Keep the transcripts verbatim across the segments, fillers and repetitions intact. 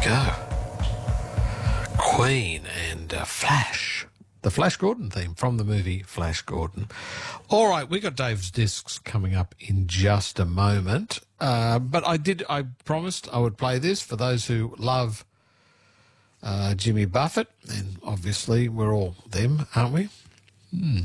go. Queen and uh, Flash. The Flash Gordon theme from the movie Flash Gordon. All right, we got Dave's Discs coming up in just a moment. Uh, but I did, I promised I would play this for those who love uh, Jimmy Buffett. And obviously we're all them, aren't we? Hmm.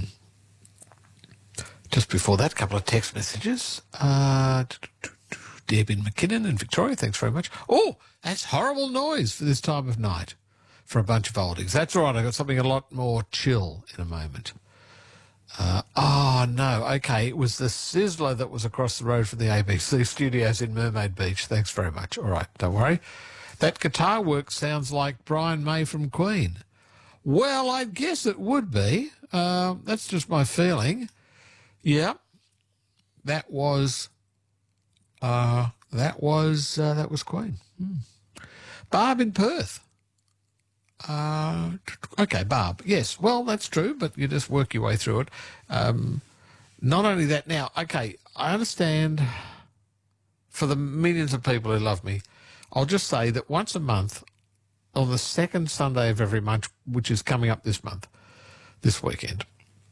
Just before that, a couple of text messages. Uh, Debin McKinnon in Victoria, thanks very much. Oh, that's horrible noise for this time of night for a bunch of oldies. That's all right, I've got something a lot more chill in a moment. Uh, oh, no, okay, it was the Sizzler that was across the road from the A B C studios in Mermaid Beach. Thanks very much. All right, don't worry. That guitar work sounds like Brian May from Queen. Well, I guess it would be. Uh, that's just my feeling. Yeah, that was... Uh, that was uh, that was Queen. Hmm. Barb in Perth. Uh, okay, Barb. Yes, well, that's true, but you just work your way through it. Um, not only that, now, okay, I understand for the millions of people who love me, I'll just say that once a month, on the second Sunday of every month, which is coming up this month, this weekend,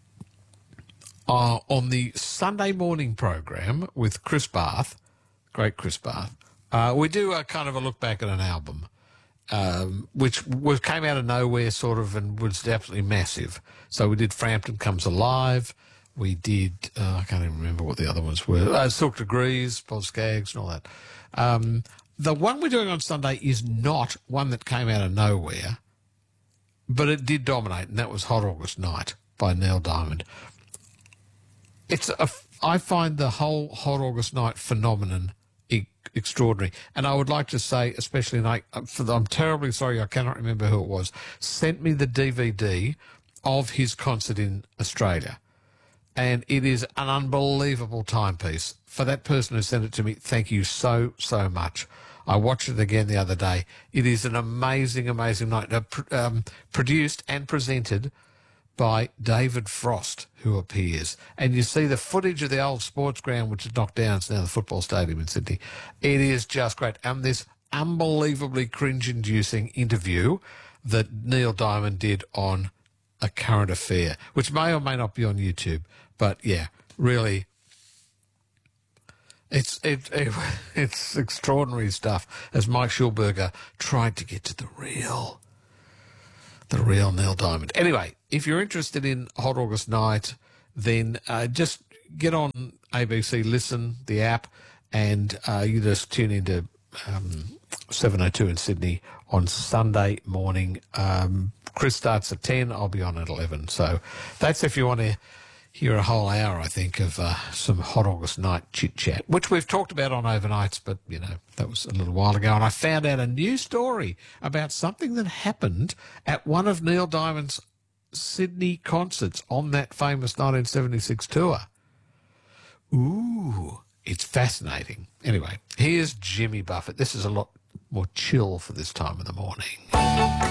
uh, on the Sunday morning program with Chris Barth, great Chris Barth, uh, we do a kind of a look back at an album, um, which was, came out of nowhere sort of and was definitely massive. So we did Frampton Comes Alive. We did, uh, I can't even remember what the other ones were, uh, Silk Degrees, Paul Skaggs and all that. Um, the one we're doing on Sunday is not one that came out of nowhere, but it did dominate, and that was Hot August Night by Neil Diamond. It's a, I find the whole Hot August Night phenomenon extraordinary. And I would like to say, especially, and I, for the, I'm terribly sorry, I cannot remember who it was, sent me the D V D of his concert in Australia. And it is an unbelievable timepiece. For that person who sent it to me, thank you so, so much. I watched it again the other day. It is an amazing, amazing night. Uh, pr- um, produced and presented by David Frost, who appears. And you see the footage of the old sports ground, which is knocked down. It's now the football stadium in Sydney. It is just great. And this unbelievably cringe-inducing interview that Neil Diamond did on A Current Affair, which may or may not be on YouTube. But, yeah, really, it's it, it, it's extraordinary stuff, as Mike Schulberger tried to get to the real... The real Neil Diamond. Anyway, if you're interested in Hot August Night, then uh, just get on A B C Listen, the app, and uh, you just tune into um, seven oh two in Sydney on Sunday morning. Um, Chris starts at ten. I'll be on at eleven. So that's if you want to hear a whole hour, I think, of uh, some Hot August Night chit-chat, which we've talked about on Overnights, but, you know, that was a little while ago. And I found out a new story about something that happened at one of Neil Diamond's Sydney concerts on that famous nineteen seventy-six tour. Ooh, it's fascinating. Anyway, here's Jimmy Buffett. This is a lot more chill for this time of the morning.